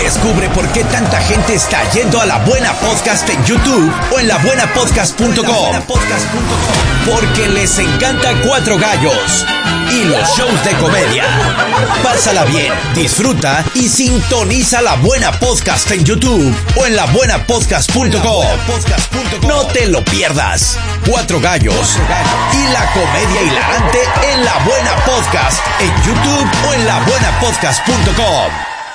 Descubre por qué tanta gente está yendo a La Buena Podcast en YouTube o en labuenapodcast.com. Porque les encanta Cuatro Gallos y los shows de comedia. Pásala bien, disfruta y sintoniza La Buena Podcast en YouTube o en labuenapodcast.com. No te lo pierdas. Cuatro Gallos y la comedia hilarante en La Buena Podcast en YouTube o en labuenapodcast.com.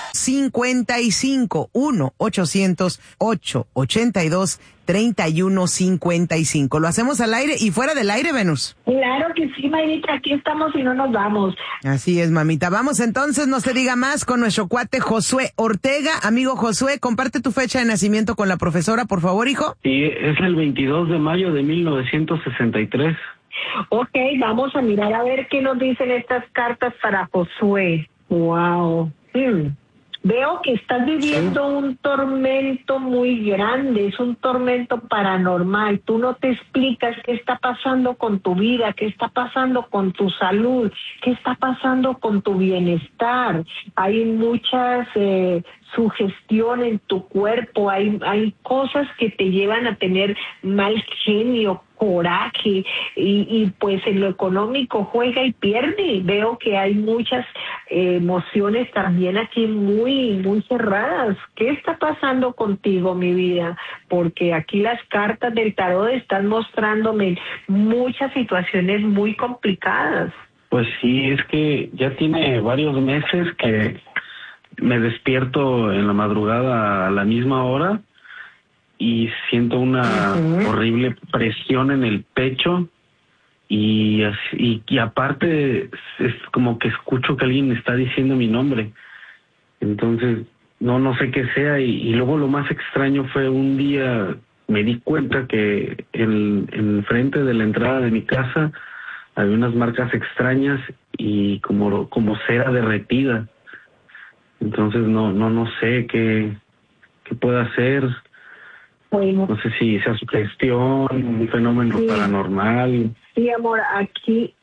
55-1-800-882-3155. Lo hacemos al aire y fuera del aire, Venus. Claro que sí, Mayrita, aquí estamos y no nos vamos. Así es, mamita. Vamos entonces, no se diga más, con nuestro cuate Josué Ortega. Amigo Josué, comparte tu fecha de nacimiento con la profesora, por favor, hijo. Sí, es el 22 de mayo de 1963. Ok, vamos a mirar a ver qué nos dicen estas cartas para Josué. Wow. Veo que estás viviendo un tormento muy grande, es un tormento paranormal. Tú no te explicas qué está pasando con tu vida, qué está pasando con tu salud, qué está pasando con tu bienestar. Hay muchas sugestión en tu cuerpo, hay cosas que te llevan a tener mal genio, coraje, y pues en lo económico juega y pierde. Veo que hay muchas emociones también aquí muy cerradas. ¿Qué está pasando contigo, mi vida? Porque aquí las cartas del tarot están mostrándome muchas situaciones muy complicadas. Pues sí, es que ya tiene varios meses que me despierto en la madrugada a la misma hora y siento una horrible presión en el pecho y aparte es como que escucho que alguien está diciendo mi nombre. Entonces no sé qué sea, y luego lo más extraño fue un día me di cuenta que en frente de la entrada de mi casa había unas marcas extrañas y como cera derretida. Entonces no sé qué pueda hacer. Bueno, no sé si sea sugestión, un fenómeno paranormal. Sí, amor, aquí,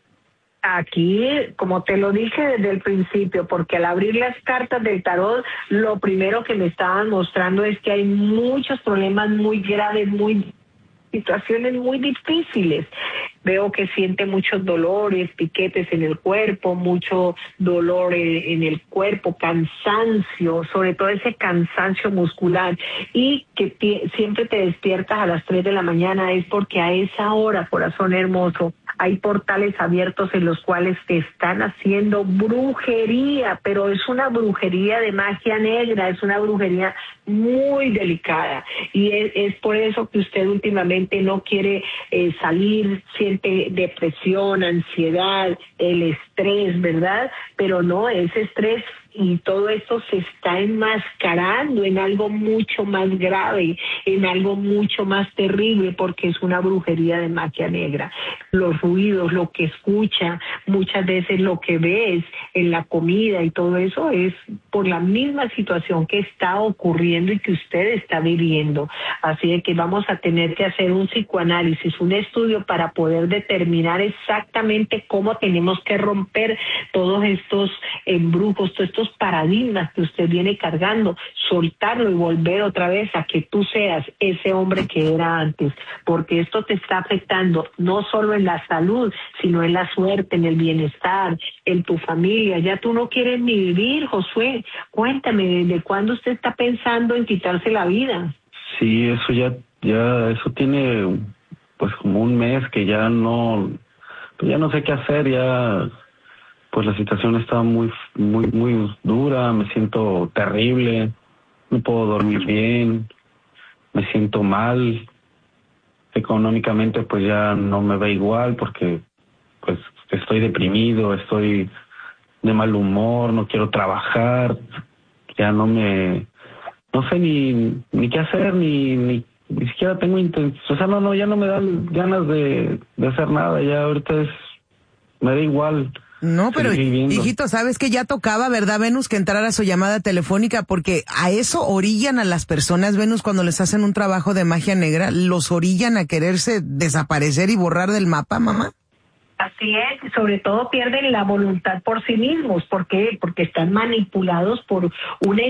como te lo dije desde el principio, porque al abrir las cartas del tarot, lo primero que me estaban mostrando es que hay muchos problemas muy graves, situaciones muy difíciles. Veo que siente muchos dolores, piquetes en el cuerpo, mucho dolor en el cuerpo, cansancio, sobre todo ese cansancio muscular, y que siempre te despiertas a las 3 de la mañana. Es porque a esa hora, corazón hermoso, hay portales abiertos en los cuales te están haciendo brujería, pero es una brujería de magia negra, es una brujería muy delicada, y es por eso que usted últimamente no quiere salir, siente depresión, ansiedad, el estrés, ¿verdad? Pero no, ese estrés y todo esto se está enmascarando en algo mucho más grave, en algo mucho más terrible, porque es una brujería de magia negra. Los ruidos, lo que escucha, muchas veces lo que ves en la comida y todo eso es por la misma situación que está ocurriendo y que usted está viviendo. Así de que vamos a tener que hacer un psicoanálisis, un estudio para poder determinar exactamente cómo tenemos que romper todos estos embrujos, todos estos paradigmas que usted viene cargando, soltarlo y volver otra vez a que tú seas ese hombre que era antes, porque esto te está afectando no solo en la salud, sino en la suerte, en el bienestar, en tu familia. Ya tú no quieres ni vivir, Josué. Cuéntame, ¿desde cuándo usted está pensando en quitarse la vida? Sí, eso ya eso tiene pues como un mes que ya no sé qué hacer. Ya pues la situación está muy dura, me siento terrible, no puedo dormir bien, me siento mal, económicamente pues ya no me va igual porque pues estoy deprimido, estoy de mal humor, no quiero trabajar, ya no sé ni qué hacer, ni siquiera tengo intención, o sea, ya no me dan ganas de hacer nada, ya ahorita me da igual. No, pero hijito, sabes que ya tocaba, ¿verdad, Venus, que entrara su llamada telefónica? Porque a eso orillan a las personas, Venus, cuando les hacen un trabajo de magia negra, los orillan a quererse desaparecer y borrar del mapa, mamá. Así es, sobre todo pierden la voluntad por sí mismos. ¿Por qué? Porque están manipulados por una